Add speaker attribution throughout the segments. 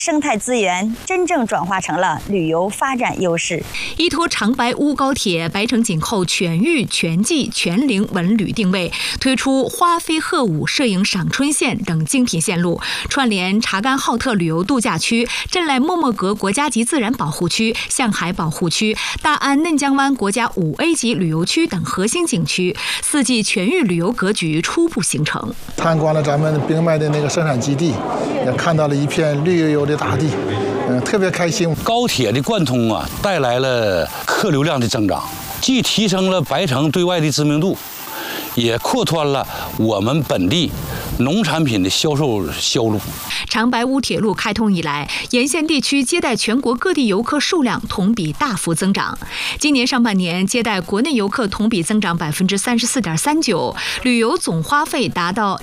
Speaker 1: 生态资源真正转化成了旅游发展优势。
Speaker 2: 依托长白乌高铁白城景后全域、全季、全龄文旅定位，推出花飞鹤舞、摄影赏春线等精品线路，串联查干浩特旅游度假区、镇濑莫莫阁国家级自然保护区、象海保护区、大安嫩江湾国家5A 级旅游区等核心景区，4季全域旅游格局初步形成。
Speaker 3: 参观了咱们冰麦的那个生产基地，也看到了一片绿油油的大地，特别开心。
Speaker 4: 高铁的贯通啊，带来了客流量的增长，既提升了白城对外的知名度，也扩宽了我们本地农产品的销路。
Speaker 2: 长白乌铁路开通以来，沿线地区接待全国各地游客数量同比大幅增长。今年上半年接待国内游客同比增长34.39%，旅游总花费达到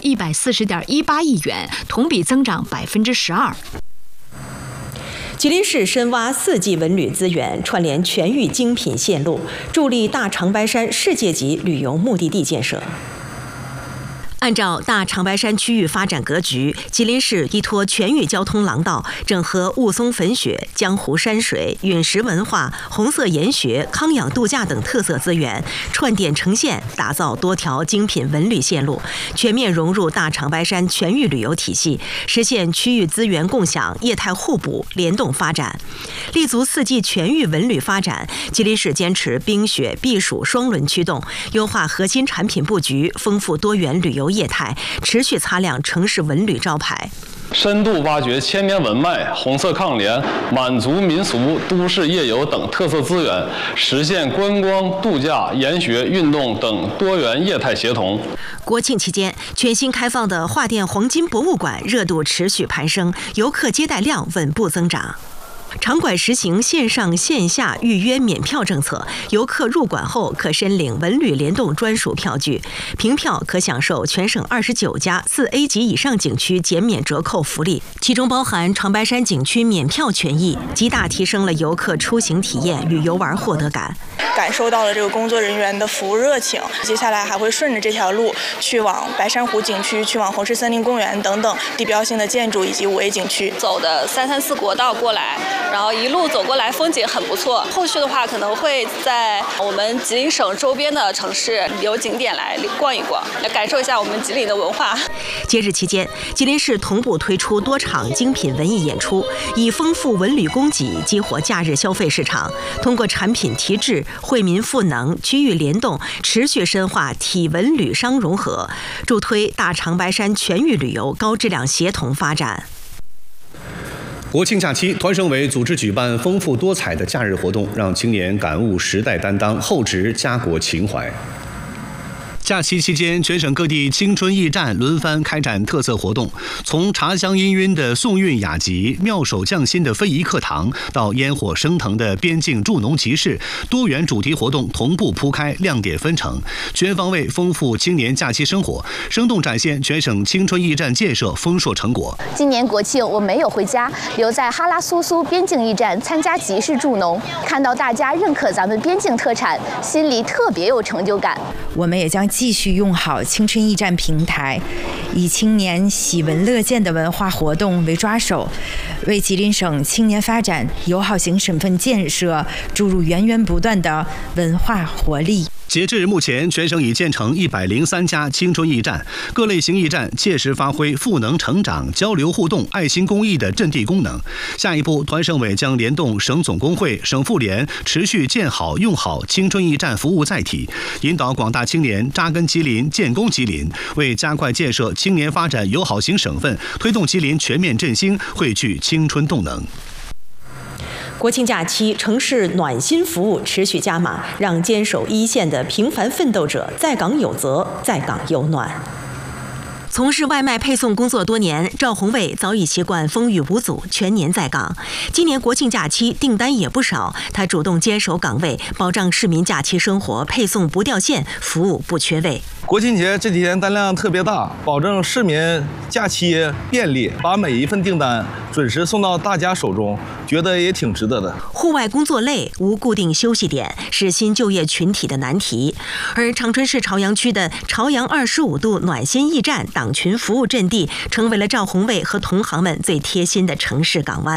Speaker 2: 140.18亿元，同比增长12%。
Speaker 5: 吉林市深挖4季文旅资源，串联全域精品线路，助力大长白山世界级旅游目的地建设。按照大长白山区域发展格局，吉林市依托全域交通廊道，整合雾凇粉雪、江湖山水、陨石文化、红色研学、康养度假等特色资源，串点成线，打造多条精品文旅线路，全面融入大长白山全域旅游体系，实现区域资源共享、业态互补、联动发展。立足4季全域文旅发展，吉林市坚持冰雪避暑双轮驱动，优化核心产品布局，丰富多元旅游业态，持续擦亮城市文旅招牌，
Speaker 6: 深度挖掘千年文脉、红色抗联、满族民俗、都市夜游等特色资源，实现观光、度假、研学、运动等多元业态协同。
Speaker 5: 国庆期间，全新开放的华甸黄金博物馆热度持续攀升，游客接待量稳步增长。场馆实行线上线下预约免票政策，游客入馆后可申领文旅联动专属票据，凭票可享受全省29家4A 级以上景区减免折扣福利，其中包含长白山景区免票权益，极大提升了游客出行体验、旅游玩获得感。
Speaker 7: 感受到了这个工作人员的服务热情，接下来还会顺着这条路去往白山湖景区、去往红石森林公园等等地标性的建筑以及5A 景区。
Speaker 8: 走的334国道过来，然后一路走过来，风景很不错。后续的话，可能会在我们吉林省周边的城市旅游景点来逛一逛，来感受一下我们吉林的文化。
Speaker 5: 节日期间，吉林市同步推出多场精品文艺演出，以丰富文旅供给激活假日消费市场。通过产品提质、惠民赋能、区域联动，持续深化体文旅商融合，助推大长白山全域旅游高质量协同发展。
Speaker 9: 国庆假期，团省委组织举办丰富多彩的假日活动，让青年感悟时代担当，厚植家国情怀。假期期间，全省各地青春驿站轮番开展特色活动，从茶香氤氲的宋韵雅集、妙手匠心的非遗课堂，到烟火升腾的边境助农集市，多元主题活动同步铺开，亮点纷呈，全方位丰富青年假期生活，生动展现全省青春驿站建设丰硕成果。
Speaker 10: 今年国庆我没有回家，留在哈拉苏苏边境驿站参加集市助农，看到大家认可咱们边境特产，心里特别有成就感。
Speaker 11: 我们也将继续用好青春驿站平台，以青年喜闻乐见的文化活动为抓手，为吉林省青年发展友好型省份建设注入源源不断的文化活力。
Speaker 9: 截至目前，全省已建成103家青春驿站，各类型驿站切实发挥赋能成长、交流互动、爱心公益的阵地功能。下一步，团省委将联动省总工会、省妇联，持续建好用好青春驿站服务载体，引导广大青年扎根吉林、建功吉林，为加快建设青年发展友好型省份，推动吉林全面振兴，汇聚青春动能。
Speaker 5: 国庆假期，城市暖心服务持续加码，让坚守一线的平凡奋斗者在岗有责，在岗有暖。从事外卖配送工作多年，赵宏伟早已习惯风雨无阻，全年在岗。今年国庆假期订单也不少，他主动坚守岗位，保障市民假期生活配送不掉线，服务不缺位。
Speaker 12: 国庆节这几天单量特别大，保证市民假期便利，把每一份订单准时送到大家手中，觉得也挺值得的。
Speaker 5: 户外工作累，无固定休息点，是新就业群体的难题。而长春市朝阳区的朝阳25度暖心驿站档厂群服务阵地，成为了赵宏伟和同行们最贴心的城市港湾。